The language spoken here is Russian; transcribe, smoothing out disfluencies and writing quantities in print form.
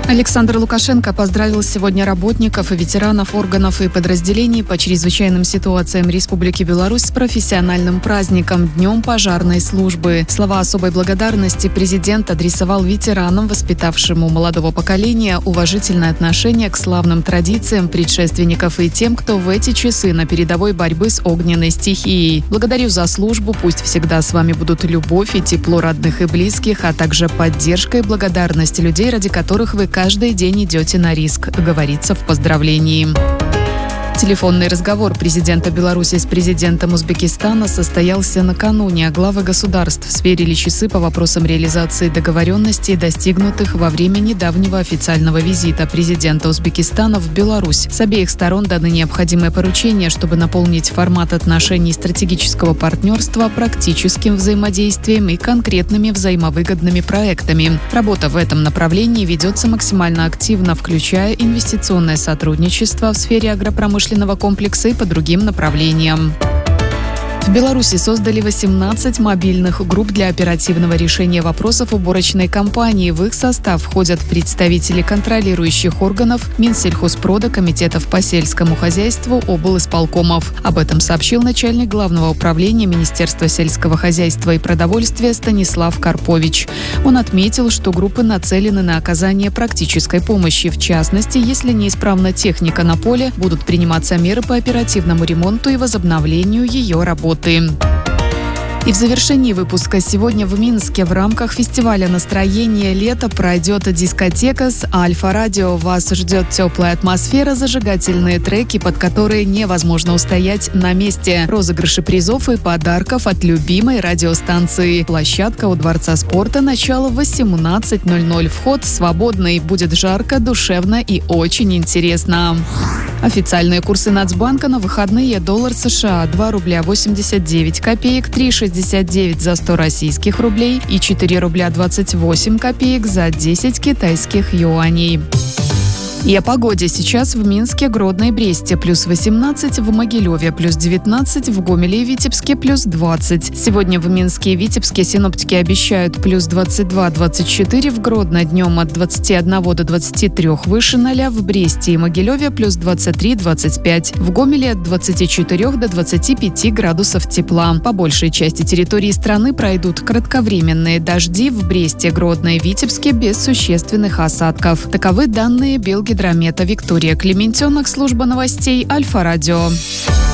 Александр Лукашенко поздравил сегодня работников и ветеранов органов и подразделений по чрезвычайным ситуациям Республики Беларусь с профессиональным праздником – Днем пожарной службы. Слова особой благодарности президент адресовал ветеранам, воспитавшим у молодого поколения уважительное отношение к славным традициям предшественников и тем, кто в эти часы на передовой борьбы с огненной стихией. Благодарю за службу, пусть всегда с вами будут любовь и тепло родных и близких, а также поддержка и благодарность людей, ради которых вы каждый день идете на риск, говорится в поздравлении. Телефонный разговор президента Беларуси с президентом Узбекистана состоялся накануне. Главы государств сверили часы по вопросам реализации договоренностей, достигнутых во время недавнего официального визита президента Узбекистана в Беларусь. С обеих сторон даны необходимые поручения, чтобы наполнить формат отношений стратегического партнерства практическим взаимодействием и конкретными взаимовыгодными проектами. Работа в этом направлении ведется максимально активно, включая инвестиционное сотрудничество в сфере агропромышленности комплекса и по другим направлениям. В Беларуси создали 18 мобильных групп для оперативного решения вопросов уборочной кампании. В их состав входят представители контролирующих органов, Минсельхозпрода, комитетов по сельскому хозяйству, облисполкомов. Об этом сообщил начальник Главного управления Министерства сельского хозяйства и продовольствия Станислав Карпович. Он отметил, что группы нацелены на оказание практической помощи. В частности, если неисправна техника на поле, будут приниматься меры по оперативному ремонту и возобновлению ее работы. И в завершении выпуска сегодня в Минске в рамках фестиваля «Настроение лета» пройдет дискотека с Альфа-радио. Вас ждет теплая атмосфера, зажигательные треки, под которые невозможно устоять на месте. Розыгрыши призов и подарков от любимой радиостанции. Площадка у Дворца спорта, начало 18:00. Вход свободный. Будет жарко, душевно и очень интересно. Официальные курсы Нацбанка на выходные: доллар США 2 рубля 89 копеек, 3,69 за 100 российских рублей и 4 рубля 28 копеек за 10 китайских юаней. И о погоде. Сейчас в Минске, Гродно и Бресте плюс 18, в Могилеве плюс 19, в Гомеле и Витебске плюс 20. Сегодня в Минске и Витебске синоптики обещают плюс 22-24, в Гродно днем от 21 до 23 выше 0, в Бресте и Могилеве плюс 23-25, в Гомеле от 24 до 25 градусов тепла. По большей части территории страны пройдут кратковременные дожди, в Бресте, Гродно и Витебске без существенных осадков. Таковы данные Белгидромета. Виктория Клементенок, служба новостей Альфа-радио.